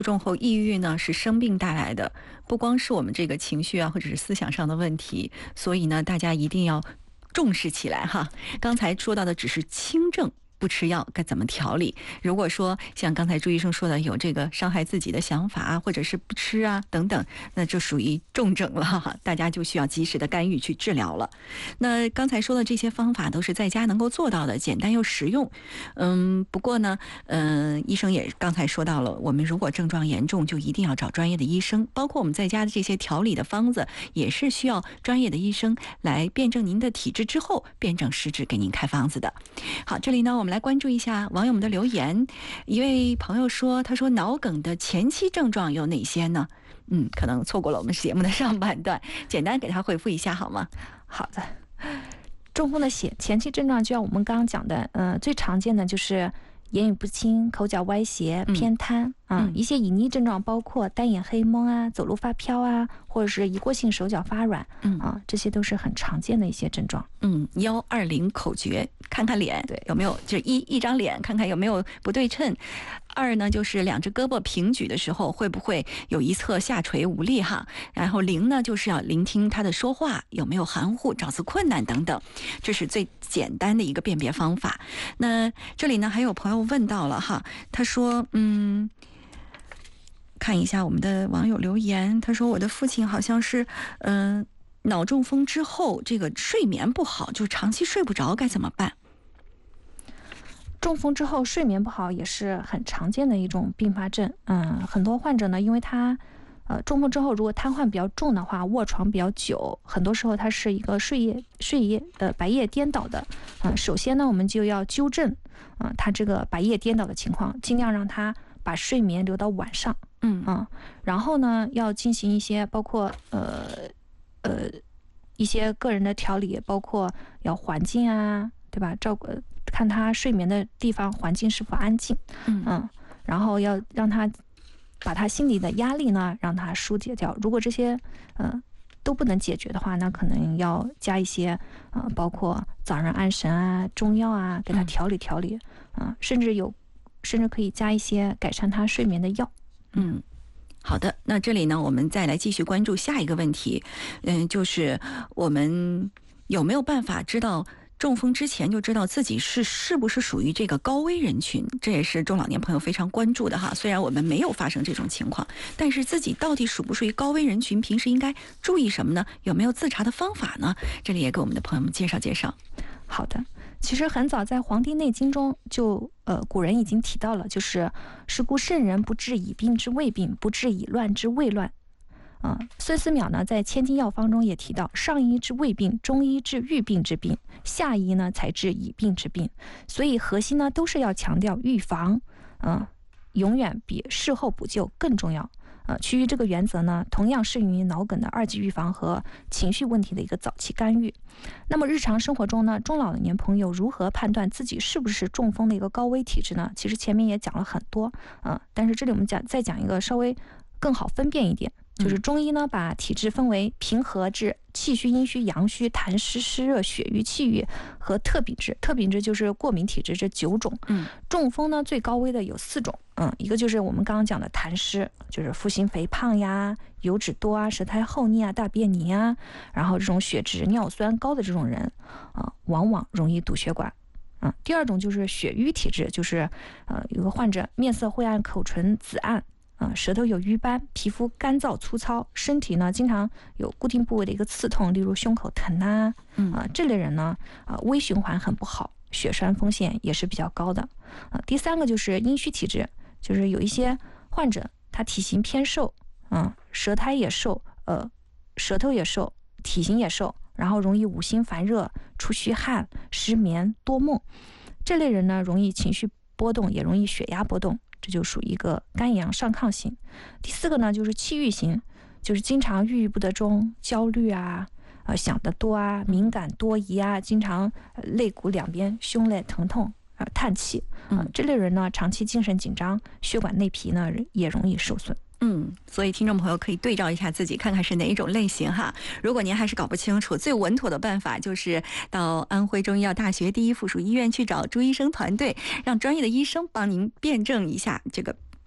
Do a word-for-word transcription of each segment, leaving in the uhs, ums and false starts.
重后抑郁呢是生病带来的，不光是我们这个情绪啊或者是思想上的问题，所以呢大家一定要重视起来哈。刚才说到的只是轻症，不吃药该怎么调理？如果说像刚才朱医生说的有这个伤害自己的想法啊，或者是不吃啊等等，那就属于重症了哈，大家就需要及时的干预去治疗了。那刚才说的这些方法都是在家能够做到的，简单又实用。嗯，不过呢，嗯、呃，医生也刚才说到了，我们如果症状严重，就一定要找专业的医生，包括我们在家的这些调理的方子，也是需要专业的医生来辩证您的体质之后，辩证施治给您开方子的。好，这里呢我们来关注一下网友们的留言。一位朋友说，他说脑梗的前期症状有哪些呢？嗯，可能错过了我们节目的上半段，简单给他回复一下好吗？ 好的，中风的前前期症状就像我们刚刚讲的，呃，最常见的就是言语不清、口角歪斜、偏瘫啊、嗯嗯。一些隐匿症状包括单眼黑蒙啊、走路发飘啊，或者是一过性手脚发软，嗯啊，这些都是很常见的一些症状。 嗯，幺二零口诀，看看脸， 对， 有没有就一一张脸，看看有没有不对称。二呢，就是两只胳膊平举的时候会不会有一侧下垂无力哈。然后零呢，就是要聆听他的说话有没有含糊、找词困难等等，这是最简单的一个辨别方法。那这里呢，还有朋友问到了哈，他说，嗯。看一下我们的网友留言，他说我的父亲好像是嗯、呃、脑中风之后这个睡眠不好，就长期睡不着，该怎么办？ 中风之后睡眠不好也是很常见的一种并发症。嗯，很多患者呢，因为他呃中风之后如果瘫痪比较重的话，卧床比较久，很多时候它是一个睡夜睡夜呃白夜颠倒的。嗯、呃，首先呢，我们就要纠正嗯、呃、他这个白夜颠倒的情况，尽量让他把睡眠留到晚上。 嗯嗯，然后呢，要进行一些包括呃呃一些个人的调理，包括要环境啊，对吧？照顾看他睡眠的地方环境是否安静， 嗯嗯，然后要让他把他心里的压力呢，让他疏解掉。如果这些呃都不能解决的话，那可能要加一些呃，包括早上安神啊、中药啊，给他调理调理啊、呃，甚至有甚至可以加一些改善他睡眠的药。 嗯，好的，那这里呢，我们再来继续关注下一个问题，嗯，就是我们有没有办法知道中风之前就知道自己是是不是属于这个高危人群？这也是中老年朋友非常关注的哈。虽然我们没有发生这种情况，但是自己到底属不属于高危人群？平时应该注意什么呢？有没有自查的方法呢？这里也给我们的朋友们介绍介绍。 好的。其实很早在《黄帝内经》中就呃古人已经提到了，就是是故圣人不治已病之未病，不治已乱之未乱。啊、呃，孙思邈呢在《千金药方》中也提到，上医治未病，中医治预病之病，下医呢才治已病之病。所以核心呢都是要强调预防，嗯、呃，永远比事后补救更重要。呃，其余这个原则呢，同样适用于脑梗的二级预防和情绪问题的一个早期干预。那么日常生活中呢，中老年朋友如何判断自己是不是中风的一个高危体质呢？其实前面也讲了很多，嗯、呃，但是这里我们讲再讲一个稍微更好分辨一点，就是中医呢把体质分为平和质、气虚、阴虚、阳虚、痰湿、湿热、血瘀、气郁和特禀质。特禀质就是过敏体质，这九种。 嗯， 中风呢最高危的有四种。嗯，一个就是我们刚刚讲的痰湿，就是腹型肥胖呀、油脂多啊、舌苔厚腻啊、大便泥啊，然后这种血脂、尿酸高的这种人啊、呃，往往容易堵血管。嗯，第二种就是血瘀体质，就是呃有个患者面色灰暗、口唇紫暗。啊、呃，舌头有瘀斑，皮肤干燥粗糙，身体呢经常有固定部位的一个刺痛，例如胸口疼啊，啊、呃，这类人呢，啊、呃，微循环很不好，血栓风险也是比较高的。啊、呃，第三个就是阴虚体质，就是有一些患者他体型偏瘦，嗯、呃，舌苔也瘦，呃，舌头也瘦，体型也瘦，然后容易五心烦热、出虚汗、失眠、多梦，这类人呢容易情绪波动，也容易血压波动。这就属于一个肝阳上亢型。第四个呢，就是气郁型，就是经常郁郁不得终，焦虑啊，呃，想得多啊，敏感多疑啊，经常、呃、肋骨两边胸肋疼痛，呃，叹气，啊、呃，这类人呢，长期精神紧张，血管内皮呢也容易受损。 嗯，所以听众朋友可以对照一下自己，看看是哪一种类型哈。如果您还是搞不清楚，最稳妥的办法就是到安徽中医药大学第一附属医院去找朱医生团队，让专业的医生帮您辩证一下这个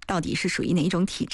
到底是属于哪一种体质。